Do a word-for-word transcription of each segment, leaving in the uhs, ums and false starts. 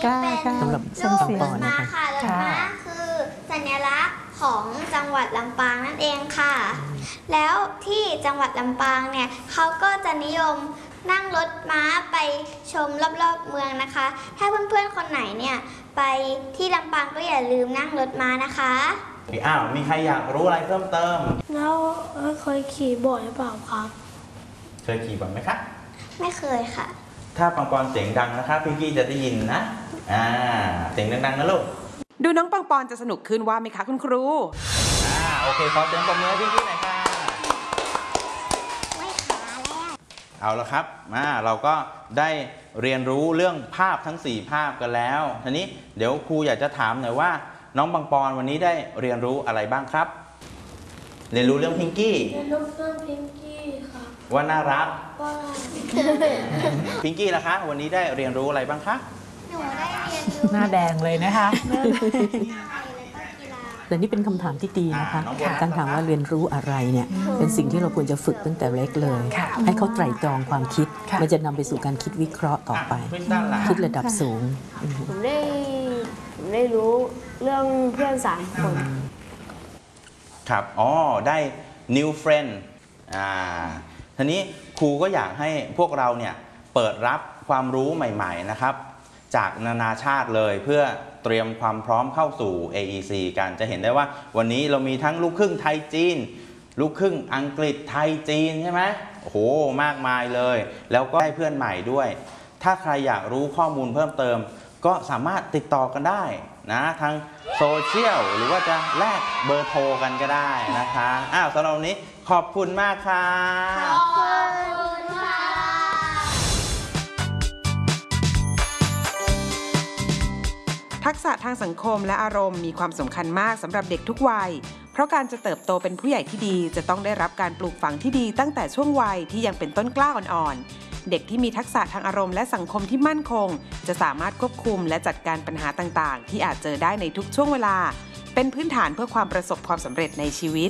เป็นรูปรถม้าค่ะรถม้าคือสัญลักษณ์ของจังหวัดลำปางนั่นเองค่ะแล้วที่จังหวัดลำปางเนี่ยเขาก็จะนิยมนั่งรถม้าไปชมรอบๆเมืองนะคะถ้าเพื่อนๆคนไหนเนี่ยไปที่ลำปางก็อย่าลืมนั่งรถม้านะคะอ้าวมีใครอยากรู้อะไรเพิ่มเติมแล้วเคยขี่บ่อยหรือเปล่าครับเคยขี่บ่อยไหมครับไม่เคยค่ะถ้าปังปอนเสียงดังนะครับพี่กี้จะได้ยินนะอ่าเสียงดังๆนะลูกดูน้องปังปอนจะสนุกขึ้นว่าไหมคะคุณครูอ่าโอเคขอเสียงปรบมือให้พี่กี้หน่อยค่ะไม่ขาแล้วเอาละครับมาเราก็ได้เรียนรู้เรื่องภาพทั้งสี่ภาพกันแล้วทีนี้เดี๋ยวครูอยากจะถามหน่อยว่าน้องปังปอนวันนี้ได้เรียนรู้อะไรบ้างครับเรียนรู้เรื่องพิงกี้เรียนรู้เรื่องพิงกี้ครับว่าน่ารักว่าพิงกี้ล่ะคะวันนี้ได้เรียนรู้อะไรบ้างคะหนูได้เรียนรู้หน้าแดงเลยนะคะแต่นี่เป็นคำถามที่ดีนะคะการถามว่าเรียนรู้อะไรเนี่ยเป็นสิ่งที่เราควรจะฝึกตั้งแต่เล็กเลยให้เขาไตร่ตรองความคิดมันจะนำไปสู่การคิดวิเคราะห์ต่อไปคิดระดับสูงผมได้ผมได้รู้เรื่องเพื่อนสามคนครับอ๋อได้ new friend อ่าทีนี้ครูก็อยากให้พวกเราเนี่ยเปิดรับความรู้ใหม่ๆนะครับจากนานาชาติเลยเพื่อเตรียมความพร้อมเข้าสู่ เอ อี ซี กันจะเห็นได้ว่าวันนี้เรามีทั้งลูกครึ่งไทยจีนลูกครึ่งอังกฤษไทยจีนใช่ไหมโอ้โหมากมายเลยแล้วก็ได้เพื่อนใหม่ด้วยถ้าใครอยากรู้ข้อมูลเพิ่มเติมก็สามารถติดต่อกันได้นะทางโซเชียลหรือว่าจะแลกเบอร์โทรกันก็ได้นะคะอ้าวสำหรับวันนี้ขอบคุณมากค่ะขอบคุณค่ะทักษะทางสังคมและอารมณ์มีความสำคัญมากสำหรับเด็กทุกวัยเพราะการจะเติบโตเป็นผู้ใหญ่ที่ดีจะต้องได้รับการปลูกฝังที่ดีตั้งแต่ช่วงวัยที่ยังเป็นต้นกล้าอ่อนๆเด็กที่มีทักษะทางอารมณ์และสังคมที่มั่นคงจะสามารถควบคุมและจัดการปัญหาต่างๆที่อาจเจอได้ในทุกช่วงเวลาเป็นพื้นฐานเพื่อความประสบความสำเร็จในชีวิต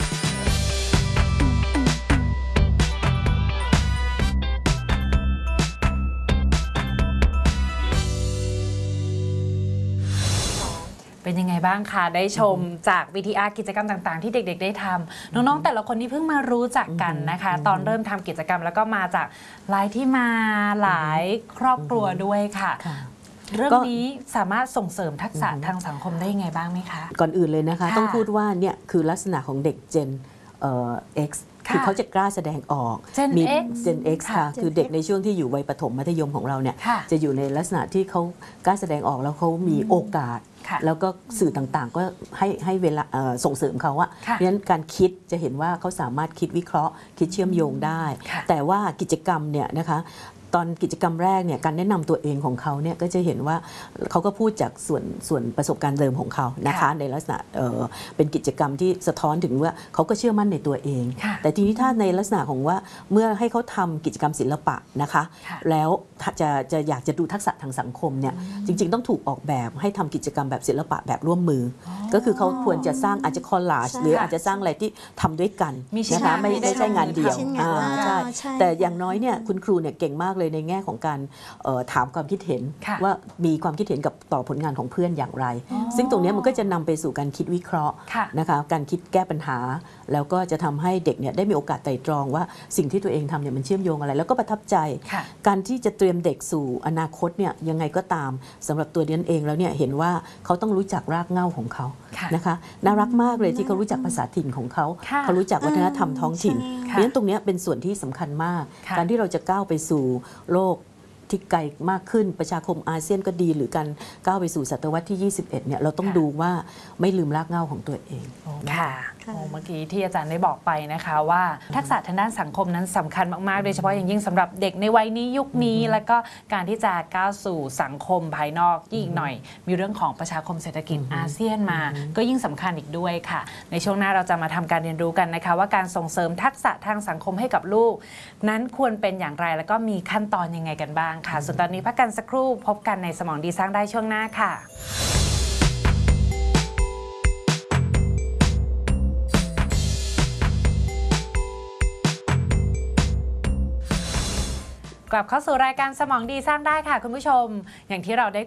เป็นยังไงบ้างคะได้ชมจาก วี ที อาร์ กิจกรรมต่างๆที่เด็กๆได้ทำน้องๆแต่ละคนที่เพิ่งมารู้จักกันนะคะตอนเริ่มทำกิจกรรมแล้วก็มาจากหลายที่มาหลายครอบครัวด้วยค่ะเรื่องนี้สามารถส่งเสริมทักษะทางสังคมได้ยังไงบ้างไหมคะก่อนอื่นเลยนะคะต้องพูดว่าเนี่ยคือลักษณะของเด็ก Gen เอ่อ X คือเขาจะกล้าแสดงออกมี Gen X ค่ะคือเด็กในช่วงที่อยู่วัยประถมมัธยมของเราเนี่ยจะอยู่ในลักษณะที่เขากล้าแสดงออกแล้วเขามีโอกาสแล้วก็สื่อต่างๆก็ให้ให้เวลาส่งเสริมเขาว่าเพราะฉะนั้นการคิดจะเห็นว่าเขาสามารถคิดวิเคราะห์คิดเชื่อมโยงได้แต่ว่ากิจกรรมเนี่ยนะคะตอนกิจกรรมแรกเนี่ยการแนะนำตัวเองของเขาเนี่ยก็จะเห็นว่าเขาก็พูดจากส่วนส่วนประสบการณ์เดิมของเขานะคะในลักษณะ เอ่อ เป็นกิจกรรมที่สะท้อนถึงว่าเขาก็เชื่อมั่นในตัวเองแต่ทีนี้ถ้าในลักษณะของว่าเมื่อให้เขาทำกิจกรรมศิลปะนะคะแล้วจะจะอยากจะดูทักษะทางสังคมเนี่ยจริงๆต้องถูกออกแบบให้ทำกิจกรรมแบบศิลปะแบบร่วมมือก็คือเขาควรจะสร้างอาจจะคอลลาจหรืออาจจะสร้างอะไรที่ทำด้วยกันนะคะไม่ได้ใช่งานเดียวใช่แต่อย่างน้อยเนี่ยคุณครูเนี่ยเก่งมากเลยในแง่ของการถามความคิดเห็นว่ามีความคิดเห็นกับต่อผลงานของเพื่อนอย่างไรซึ่งตรงนี้มันก็จะนำไปสู่การคิดวิเคราะห์นะคะการคิดแก้ปัญหาแล้วก็จะทำให้เด็กเนี่ยได้มีโอกาสไตร่ตรองว่าสิ่งที่ตัวเองทำเนี่ยมันเชื่อมโยงอะไรแล้วก็ประทับใจการที่จะเตรียมเด็กสู่อนาคตเนี่ยยังไงก็ตามสำหรับตัวเดียนเองแล้วเนี่ยเห็นว่าเขาต้องรู้จักรากเหง้าของเขานะคะน่ารักมากเลยที่เขารู้จักภาษาถิ่นของเขาเขารู้จักวัฒนธรรมท้องถิ่นเพราะฉะนั้นตรงนี้เป็นส่วนที่สำคัญมากการที่เราจะก้าวไปสู่โลกที่ไกลมากขึ้นประชาคมอาเซียนก็ดีหรือการก้าวไปสู่ศตวรรษที่ยี่สิบเอ็ดเนี่ยเราต้องดูว่าไม่ลืมรากเหง้าของตัวเองค่ะเมื่อกี้ที่อาจารย์ได้บอกไปนะคะว่าทักษะทางด้านสังคมนั้นสำคัญมากๆโดยเฉพาะอย่างยิ่งสำหรับเด็กในวัยนี้ยุคนี้แล้วก็การที่จะก้าวสู่สังคมภายนอกยิ่งหน่อยมีเรื่องของประชาคมเศรษฐกิจอาเซียนมาก็ยิ่งสำคัญอีกด้วยค่ะในช่วงหน้าเราจะมาทำการเรียนรู้กันนะคะว่าการส่งเสริมทักษะทางสังคมให้กับลูกนั้นควรเป็นอย่างไรแล้วก็มีขั้นตอนยังไงกันบ้างค่ะส่วนตอนนี้พักกันสักครู่พบกันในสมองดีสร้างได้ช่วงหน้าค่ะกลับเข้าสู่รายการสมองดีสร้างได้ค่ะคุณผู้ชมอย่างที่เราได้